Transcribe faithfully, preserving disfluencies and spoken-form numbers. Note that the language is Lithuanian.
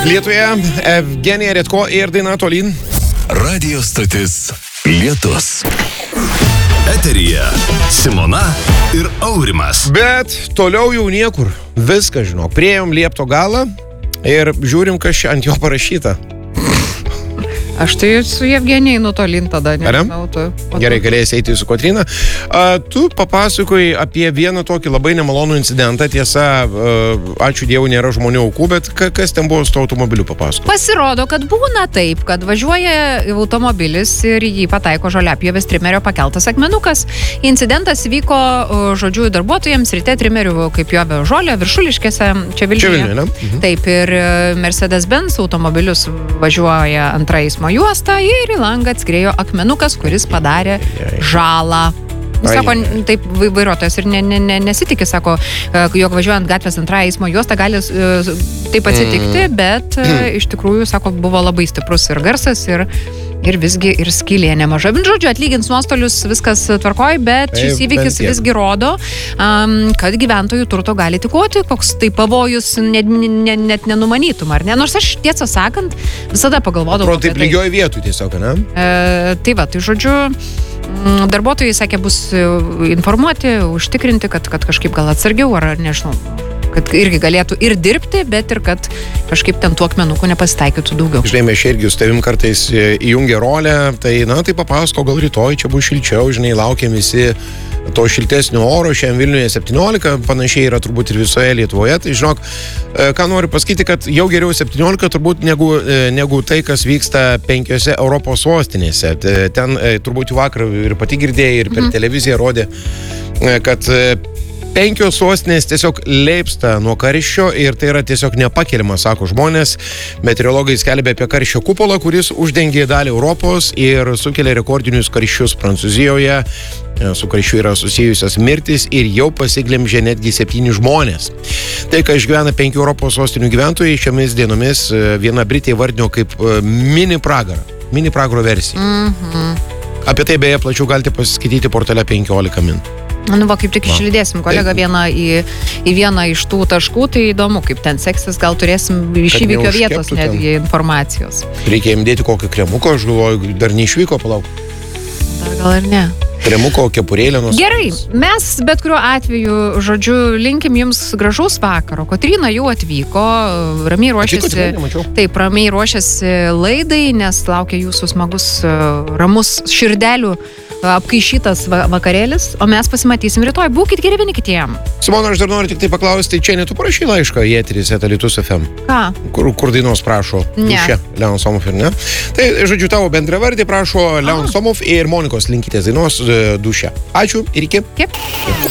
Lietuvėje Evgenija Redko ir daina Tolyn. Radio stotis Lietus. Eteryje Simona ir Aurimas. Bet toliau jau niekur. Viską žinok. Priėjom liepto galą ir žiūrim, kas čia ant jo parašyta. Aš tai su Evgenijai nutolin tada, nežinau. Tu, Gerai, galėjai eiti su Kotryna. A, tu papasakojai apie vieną tokį labai nemalonų incidentą. Tiesa, a, ačiū Dievui, nėra žmonių aukų, bet ka, kas ten buvo su to automobiliu papasakoti? Pasirodo, kad būna taip, kad važiuoja automobilis ir jį pataiko žoliapjovės trimerio pakeltas akmenukas. Incidentas vyko, žodžiu, darbuotojams ryte trimerių, kaip jovė žolė, Viršuliškėse, čia Vilniuje. Čia Vilniuje, ne? Mhm. Taip, ir Mercedes-Benz automobilius važiuoja antra eismo juosta ir į langą atskriejo akmenukas, kuris padarė žalą. Jis sako, taip vairuotojas ir ne, ne, ne, nesitikė, sako, jog važiuojant gatvės antrą eismo juostą gali taip atsitikti, bet iš tikrųjų, sako, buvo labai stiprus ir garsas ir Ir visgi ir skylė nemaža. Žodžiu, atlygins nuostolius, viskas tvarkoj, bet šis įvykis visgi rodo, um, kad gyventojų turto gali tikoti, koks tai pavojus net, net, net nenumanytum, ar ne? Nors aš tiesą sakant, visada pagalvodavau. Atrodo, taip lygioj vietoj tiesiog, ne? E, tai va, tai žodžiu, darbuotojai, sakė, bus informuoti, užtikrinti, kad, kad kažkaip gal atsargiau, ar nežinau, kad irgi galėtų ir dirbti, bet ir kad kažkaip ten tų akmenukų nepasitaikytų daugiau. Žinai, mes irgi su tavim kartais įjungia rolę, tai, na, tai papasako, gal rytoj čia bus šilčiau, žinai, laukiam visi to šiltesnio oro, šiandien Vilniuje septyniolika, panašiai yra turbūt ir visoje Lietuvoje, tai žinok, ką noriu pasakyti, kad jau geriau septyniolika turbūt negu, negu tai, kas vyksta penkiose Europos sostinėse. Ten turbūt vakar ir pati girdėjai, ir per mhm. televiziją rodė, kad penkios sostinės tiesiog leipsta nuo karščio ir tai yra tiesiog nepakeliama, sako žmonės. Meteorologai skelbia apie karščio kupolą, kuris uždengė dalį Europos ir sukelia rekordinius karščius Prancūzijoje. Su karščiu yra susijusios mirtis ir jau pasiglemžė netgi septyni žmonės. Tai, ką išgyvena penkių Europos sostinių gyventojai, šiomis dienomis viena Britė įvardino kaip mini pragarą. Mini pragaro versija. Mhm. Apie tai beje plačiau galite pasiskaityti portale penkiolika min. Nu, va, kaip tik išlydėsim kolegą vieną į, į vieną iš tų taškų, tai įdomu, kaip ten seksis, gal turėsim iš įvykio vietos netgi informacijos. Reikia imdėti kokį kremuką, aš galvoju, dar neišvyko, palauk. Dar gal ir ne. Kremuko, kepurėlė nus. Gerai, mes bet kuriuo atveju, žodžiu, linkim jums gražaus vakaro. Kotryna jau atvyko, ramiai ruošiasi, taip, ramiai ruošiasi laidai, nes laukia jūsų smagus, ramus širdelių apkaišytas vakarėlis, o mes pasimatysim rytoj. Būkit geri vieni kitiem. Simona, aš dar noriu tik tai paklausti, čia ne tu parašai laišką į eterį Zeta Lietus F M? Ką? Kur, kur dainos prašo? Ne. Duše, Leon Somov ir ne? Tai, žodžiu, tavo bendravardį prašo Leon Somov ir Monikos Linkytės dainos Duše. Ačiū ir iki. Kiek?